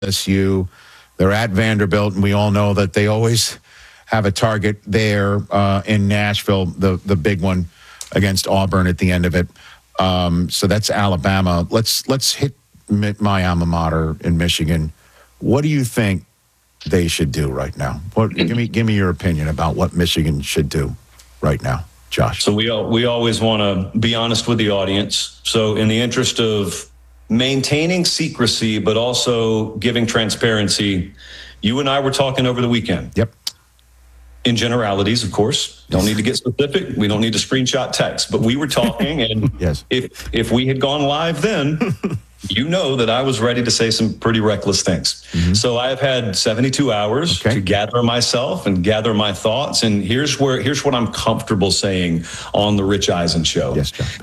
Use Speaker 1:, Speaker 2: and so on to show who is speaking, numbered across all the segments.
Speaker 1: LSU. They're at Vanderbilt, and we all know that they always have a target there in Nashville, the big one against Auburn at the end of it. So that's Alabama. Let's hit my alma mater in Michigan. What do you think they should do right now? Give me your opinion about what Michigan should do right now, Josh.
Speaker 2: So we always want to be honest with the audience. So in the interest of maintaining secrecy, but also giving transparency, you and I were talking over the weekend.
Speaker 1: Yep.
Speaker 2: In generalities, of course. Don't need to get specific. We don't need to screenshot text. But we were talking, and
Speaker 1: yes.
Speaker 2: if we had gone live then, you know that I was ready to say some pretty reckless things. Mm-hmm. So I have had 72 hours to gather myself and gather my thoughts. And here's what I'm comfortable saying on the Rich Eisen show.
Speaker 1: Yes, Josh.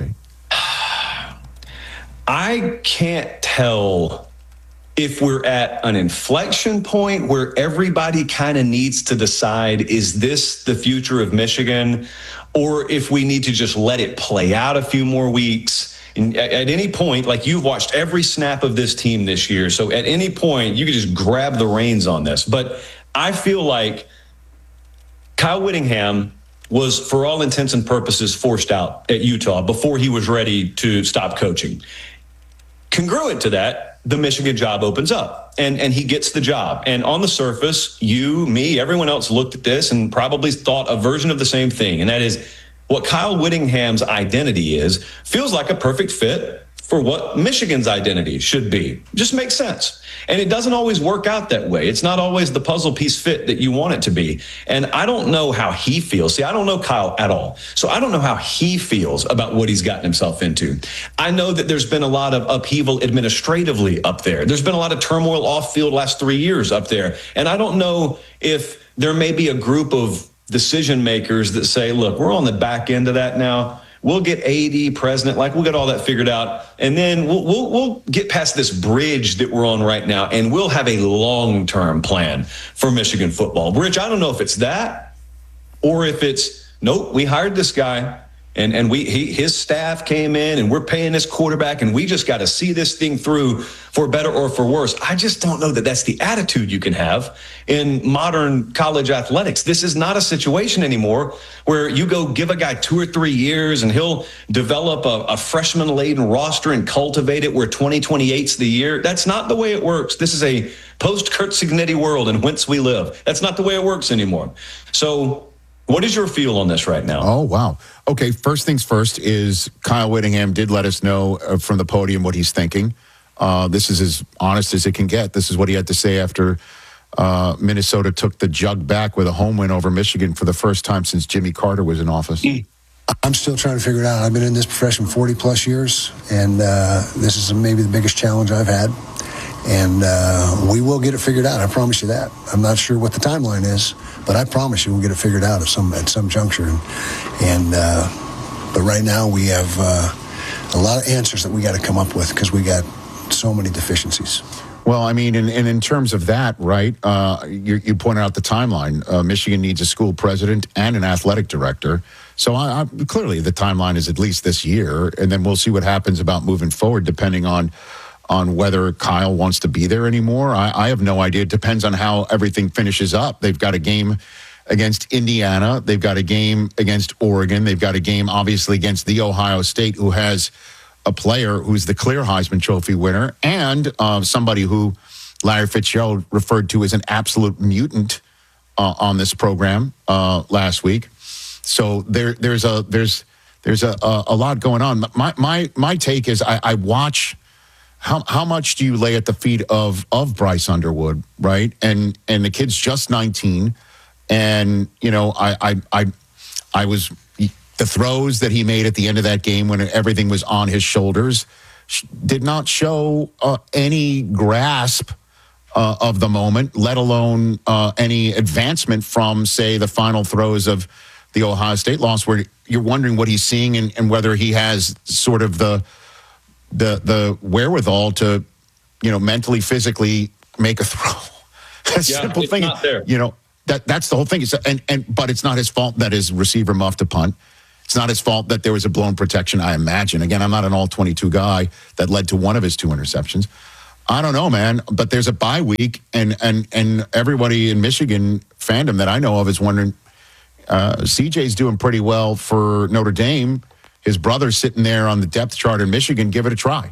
Speaker 2: I can't tell if we're at an inflection point where everybody kind of needs to decide, is this the future of Michigan? Or if we need to just let it play out a few more weeks. And at any point, like, you've watched every snap of this team this year. So at any point, you could just grab the reins on this. But I feel like Kyle Whittingham was, for all intents and purposes, forced out at Utah before he was ready to stop coaching. Congruent to that, the Michigan job opens up and he gets the job. And on the surface, you, me, everyone else looked at this and probably thought a version of the same thing. And that is what Kyle Whittingham's identity is, feels like a perfect fit for what Michigan's identity should be. Just makes sense. And it doesn't always work out that way. It's not always the puzzle piece fit that you want it to be. And I don't know how he feels. See, I don't know Kyle at all. So I don't know how he feels about what he's gotten himself into. I know that there's been a lot of upheaval administratively up there. There's been a lot of turmoil off field last 3 years up there. And I don't know if there may be a group of decision makers that say, look, we're on the back end of that now. We'll get AD, president, we'll get all that figured out. And then we'll get past this bridge that we're on right now, and we'll have a long-term plan for Michigan football. Rich, I don't know if it's that or if it's, nope, we hired this guy and his staff came in and we're paying this quarterback and we just got to see this thing through for better or for worse. I just don't know that that's the attitude you can have in modern college athletics. This is not a situation anymore where you go give a guy 2 or 3 years and he'll develop a freshman-laden roster and cultivate it where 2028's the year. That's not the way it works. This is a post-Kurt Cignetti world in whence we live. That's not the way it works anymore. So what is your feel on this right now?
Speaker 1: Oh, wow. Okay, first things first is Kyle Whittingham did let us know from the podium what he's thinking. This is as honest as it can get. This is what he had to say after Minnesota took the jug back with a home win over Michigan for the first time since Jimmy Carter was in office.
Speaker 3: I'm still trying to figure it out. I've been in this profession 40-plus years, and this is maybe the biggest challenge I've had. And we will get it figured out. I promise you that. I'm not sure what the timeline is, but I promise you we'll get it figured out at some juncture. But right now we have a lot of answers that we got to come up with because we got so many deficiencies.
Speaker 1: Well, I mean, and in terms of that, right, you pointed out the timeline. Michigan needs a school president and an athletic director. So clearly the timeline is at least this year, and then we'll see what happens about moving forward depending on whether Kyle wants to be there anymore. I have no idea. It depends on how everything finishes up. They've got a game against Indiana. They've got a game against Oregon. They've got a game, obviously, against the Ohio State, who has a player who's the clear Heisman Trophy winner and somebody who Larry Fitzgerald referred to as an absolute mutant on this program last week. So there's a lot going on. My take is I watch. How much do you lay at the feet of Bryce Underwood, right? And the kid's just 19, and you know I was the throws that he made at the end of that game when everything was on his shoulders did not show any grasp of the moment, let alone any advancement from, say, the final throws of the Ohio State loss, where you're wondering what he's seeing and whether he has sort of the wherewithal to, mentally, physically make a throw. A simple thing,
Speaker 2: not there.
Speaker 1: That's the whole thing. But it's not his fault that his receiver muffed a punt. It's not his fault that there was a blown protection, I imagine. Again, I'm not an all-22 guy that led to one of his 2 interceptions. I don't know, man, but there's a bye week, and everybody in Michigan fandom that I know of is wondering, CJ's doing pretty well for Notre Dame. His brother's sitting there on the depth chart in Michigan. Give it a try.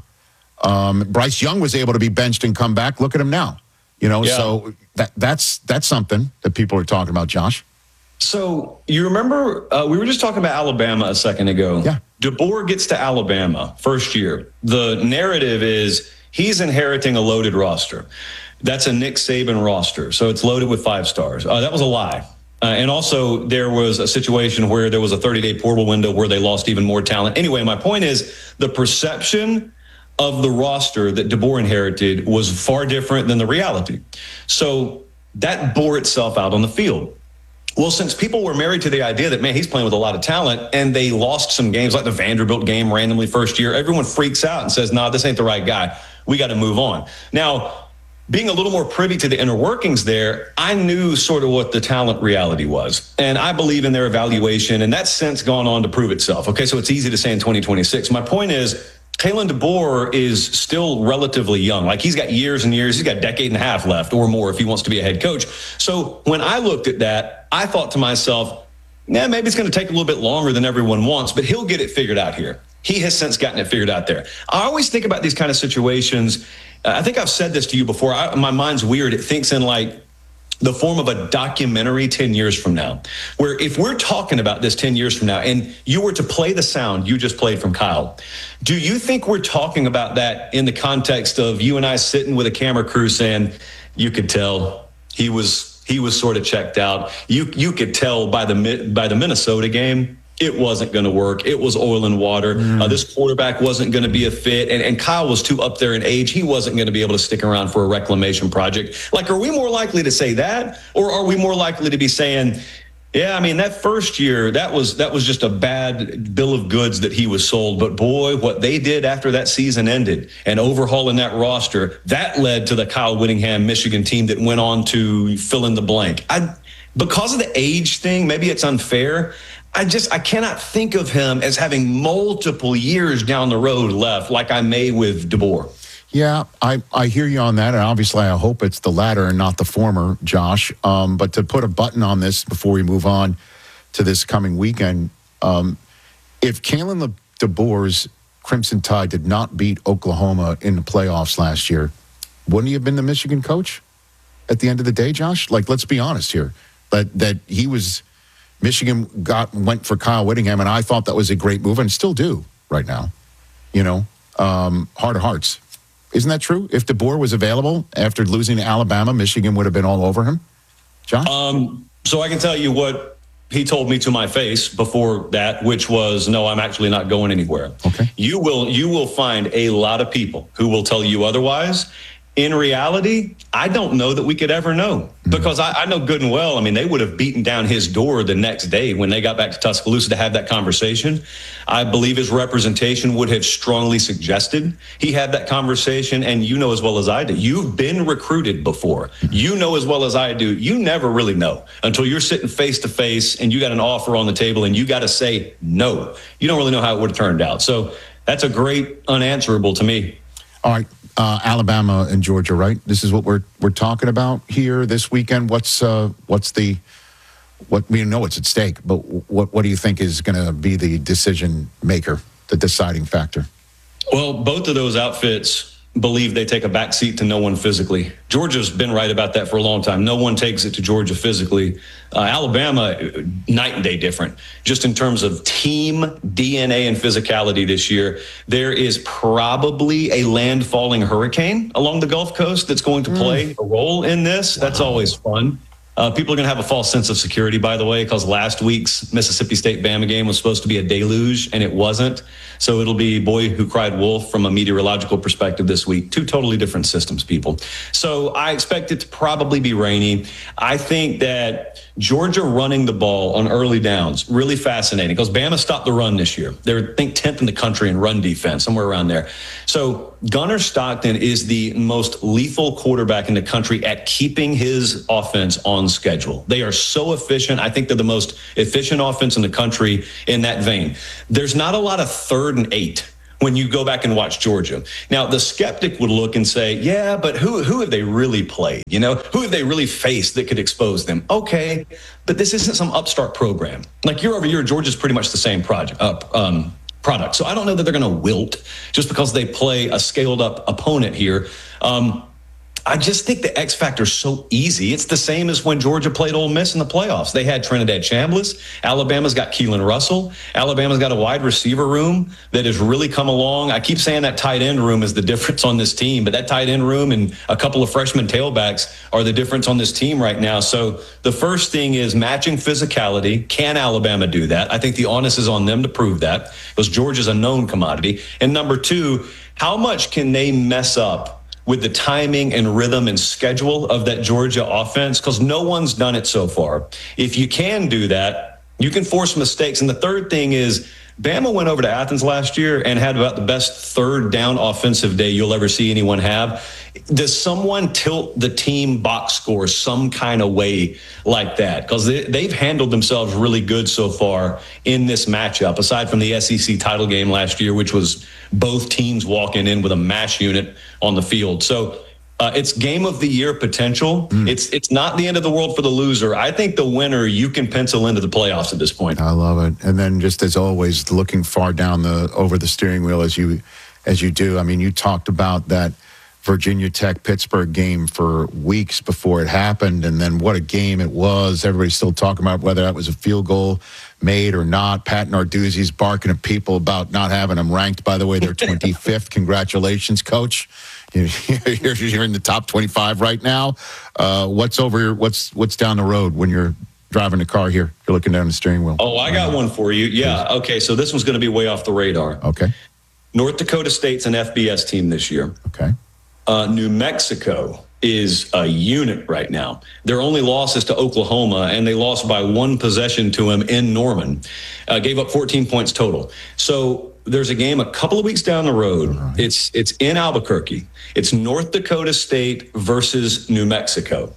Speaker 1: Bryce Young was able to be benched and come back. Look at him now. So that's something that people are talking about, Josh.
Speaker 2: So you remember we were just talking about Alabama a second ago.
Speaker 1: Yeah.
Speaker 2: DeBoer gets to Alabama first year. The narrative is he's inheriting a loaded roster. That's a Nick Saban roster. So it's loaded with 5 stars. That was a lie. And also there was a situation where there was a 30-day portal window where they lost even more talent. Anyway, my point is the perception of the roster that DeBoer inherited was far different than the reality. So that bore itself out on the field. Well, since people were married to the idea that, man, he's playing with a lot of talent, and they lost some games like the Vanderbilt game randomly first year, everyone freaks out and says, nah, this ain't the right guy. We got to move on. Now, being a little more privy to the inner workings there, I knew sort of what the talent reality was. And I believe in their evaluation, and that's since gone on to prove itself. Okay, so it's easy to say in 2026. My point is, Kalen DeBoer is still relatively young. Like, he's got years and years. He's got a decade and a half left or more if he wants to be a head coach. So when I looked at that, I thought to myself, maybe it's going to take a little bit longer than everyone wants, but he'll get it figured out here. He has since gotten it figured out there. I always think about these kind of situations. I think I've said this to you before. My mind's weird. It thinks in like the form of a documentary 10 years from now, where if we're talking about this 10 years from now and you were to play the sound you just played from Kyle, do you think we're talking about that in the context of you and I sitting with a camera crew saying, you could tell he was sort of checked out. You could tell by the Minnesota game, it wasn't going to work. It was oil and water. This quarterback wasn't going to be a fit. And Kyle was too up there in age. He wasn't going to be able to stick around for a reclamation project. Like, are we more likely to say that? Or are we more likely to be saying, yeah, I mean, that first year, that was just a bad bill of goods that he was sold. But boy, what they did after that season ended and overhauling that roster, that led to the Kyle Whittingham Michigan team that went on to fill in the blank. Because of the age thing, maybe it's unfair. I cannot think of him as having multiple years down the road left like I may with DeBoer.
Speaker 1: Yeah, I hear you on that, and obviously I hope it's the latter and not the former, Josh. But to put a button on this before we move on to this coming weekend, if Kalen DeBoer's Crimson Tide did not beat Oklahoma in the playoffs last year, wouldn't he have been the Michigan coach at the end of the day, Josh? Like, let's be honest here. That he was... Michigan went for Kyle Whittingham, and I thought that was a great move, and still do right now. Heart of hearts. Isn't that true? If DeBoer was available after losing to Alabama, Michigan would have been all over him? Josh?
Speaker 2: So I can tell you what he told me to my face before that, which was, no, I'm actually not going anywhere.
Speaker 1: Okay.
Speaker 2: You will find a lot of people who will tell you otherwise. In reality, I don't know that we could ever know, because I know good and well, I mean, they would have beaten down his door the next day when they got back to Tuscaloosa to have that conversation. I believe his representation would have strongly suggested he had that conversation. And you know as well as I do, you've been recruited before. You know as well as I do, you never really know until you're sitting face to face and you got an offer on the table and you got to say no. You don't really know how it would have turned out. So that's a great unanswerable to me.
Speaker 1: All right. Alabama and Georgia, right? This is what we're talking about here this weekend. What we know what's at stake, but what do you think is going to be the decision maker, the deciding factor?
Speaker 2: Well, both of those outfits believe they take a back seat to no one physically. Georgia's been right about that for a long time. No one takes it to Georgia physically. Alabama, night and day different. Just in terms of team DNA and physicality this year, there is probably a landfalling hurricane along the Gulf Coast that's going to play a role in this. That's always fun. People are going to have a false sense of security, by the way, because last week's Mississippi State-Bama game was supposed to be a deluge, and it wasn't. So it'll be boy who cried wolf from a meteorological perspective this week. Two totally different systems, people. So I expect it to probably be rainy. I think that Georgia running the ball on early downs, really fascinating, because Bama stopped the run this year. They're, I think, 10th in the country in run defense, somewhere around there. So Gunnar Stockton is the most lethal quarterback in the country at keeping his offense on schedule. They are so efficient. I think they're the most efficient offense in the country in that vein. There's not a lot of 3rd and 8 when you go back and watch Georgia. Now, the skeptic would look and say, yeah, but who have they really played? You know, who have they really faced that could expose them? Okay, but this isn't some upstart program. Like year over year, Georgia's pretty much the same product. So I don't know that they're going to wilt just because they play a scaled up opponent here. I just think the X factor is so easy. It's the same as when Georgia played Ole Miss in the playoffs. They had Trinidad Chambliss. Alabama's got Keelan Russell. Alabama's got a wide receiver room that has really come along. I keep saying that tight end room is the difference on this team, but that tight end room and a couple of freshman tailbacks are the difference on this team right now. So the first thing is matching physicality. Can Alabama do that? I think the onus is on them to prove that because Georgia's a known commodity. And number two, how much can they mess up with the timing and rhythm and schedule of that Georgia offense? Because no one's done it so far. If you can do that, you can force mistakes. And the third thing is Bama went over to Athens last year and had about the best third down offensive day you'll ever see anyone have. Does someone tilt the team box score some kind of way like that? Because they've handled themselves really good so far in this matchup, aside from the SEC title game last year, which was both teams walking in with a mash unit on the field. So it's game of the year potential. It's not the end of the world for the loser. I think the winner you can pencil into the playoffs at this point.
Speaker 1: I love it. And then just as always, looking far down over the steering wheel as you do. I mean, you talked about that Virginia Tech Pittsburgh game for weeks before it happened, and then what a game it was. Everybody's still talking about whether that was a field goal made or not. Pat Narduzzi's barking at people about not having them ranked. By the way, they're 25th. Congratulations, Coach. You're in the top 25 right now. What's down the road when you're driving the car here? You're looking down the steering wheel.
Speaker 2: Oh, I got one for you. Yeah. Okay. So this one's going to be way off the radar.
Speaker 1: Okay.
Speaker 2: North Dakota State's an FBS team this year.
Speaker 1: Okay.
Speaker 2: New Mexico is a unit right now. Their only loss is to Oklahoma, and they lost by one possession to them in Norman. Gave up 14 points total. So there's a game a couple of weeks down the road. Right. It's in Albuquerque. It's North Dakota State versus New Mexico.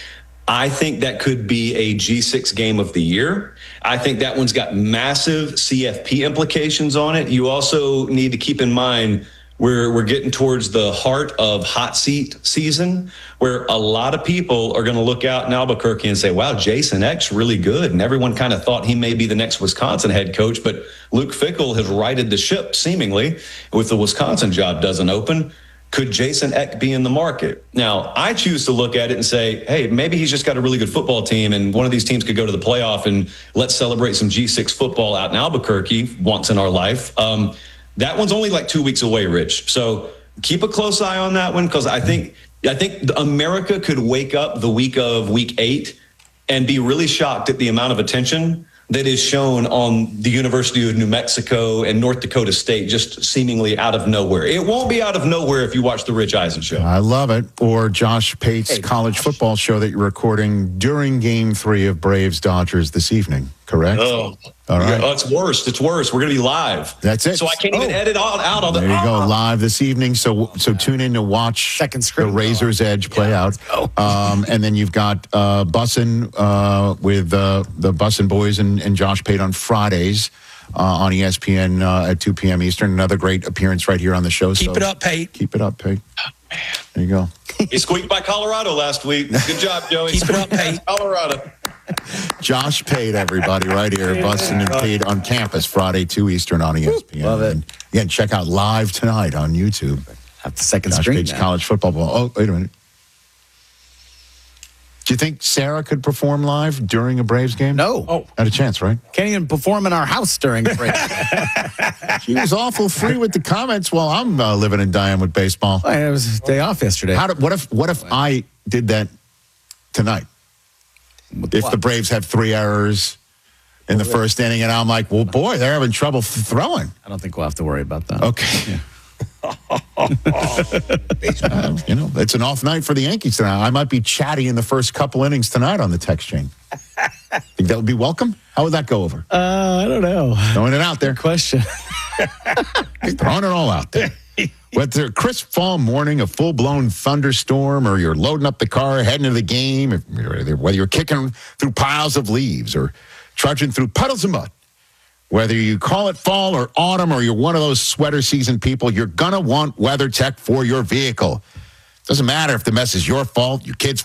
Speaker 2: I think that could be a G6 game of the year. I think that one's got massive CFP implications on it. You also need to keep in mind we're getting towards the heart of hot seat season, where a lot of people are going to look out in Albuquerque and say, wow, Jason Eck's really good. And everyone kind of thought he may be the next Wisconsin head coach, but Luke Fickell has righted the ship seemingly with the Wisconsin job doesn't open. Could Jason Eck be in the market? Now, I choose to look at it and say, hey, maybe he's just got a really good football team and one of these teams could go to the playoff and let's celebrate some G6 football out in Albuquerque once in our life. That one's only like 2 weeks away, Rich. So keep a close eye on that one because I think America could wake up the week of week 8 and be really shocked at the amount of attention that is shown on the University of New Mexico and North Dakota State just seemingly out of nowhere. It won't be out of nowhere if you watch the Rich Eisen show.
Speaker 1: I love it. Or Josh Pate's college football show that you're recording during Game 3 of Braves-Dodgers this evening, correct?
Speaker 2: Oh,
Speaker 1: all right.
Speaker 2: Yeah, it's worse. It's worse. We're going to be live.
Speaker 1: That's it.
Speaker 2: So I can't even edit out all the.
Speaker 1: There you go, live this evening. So tune in to watch
Speaker 4: Second screen.
Speaker 1: the Razor's Edge play out. And then you've got Bussin' with the Bussin' Boys and Josh Pate on Fridays on ESPN at 2 p.m. Eastern. Another great appearance right here on the show.
Speaker 4: Keep it up, Pate.
Speaker 1: Keep it up, Pate. Oh, man. There you go.
Speaker 2: He squeaked by Colorado last week. Good job, Joey.
Speaker 4: Keep it up, Pate.
Speaker 2: Colorado.
Speaker 1: Josh Pate, everybody, right here. Bussin' and Pate on campus, Friday, 2 Eastern on ESPN.
Speaker 4: Love it.
Speaker 1: And again, check out live tonight on YouTube.
Speaker 4: Have the second
Speaker 1: Josh
Speaker 4: screen
Speaker 1: Pate's
Speaker 4: now.
Speaker 1: college football ball. Oh, wait a minute. Do you think Sarah could perform live during a Braves game?
Speaker 4: No.
Speaker 1: Not a chance, right?
Speaker 4: Can't even perform in our house during the break.
Speaker 1: She was awful free with the comments while I'm living and dying with baseball.
Speaker 4: It was a day off yesterday.
Speaker 1: What if I did that tonight? If the Braves have 3 errors in the first inning, and I'm like, well, boy, they're having trouble throwing.
Speaker 4: I don't think we'll have to worry about that.
Speaker 1: Okay. It's an off night for the Yankees tonight. I might be chatty in the first couple innings tonight on the text chain. Think that would be welcome? How would that go over?
Speaker 4: I don't know.
Speaker 1: Throwing it out there.
Speaker 4: Question.
Speaker 1: Throwing it all out there. Whether a crisp fall morning, a full-blown thunderstorm, or you're loading up the car, heading to the game, whether you're kicking through piles of leaves or trudging through puddles of mud, Whether you call it fall or autumn or you're one of those sweater season people, you're going to want WeatherTech for your vehicle. Doesn't matter if the mess is your fault, your kid's